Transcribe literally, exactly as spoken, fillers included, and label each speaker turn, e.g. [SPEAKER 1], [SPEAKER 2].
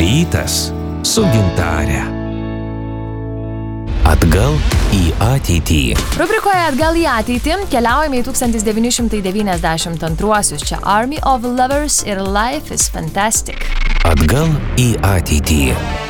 [SPEAKER 1] Rytas su Gintare. Atgal į ateitį.
[SPEAKER 2] Rubrikoje Atgal į ateitį keliaujame į tūkstantis devyni šimtai devyniasdešimt antruosius. Čia Army of Lovers ir Life is Fantastic.
[SPEAKER 1] Atgal į ateitį.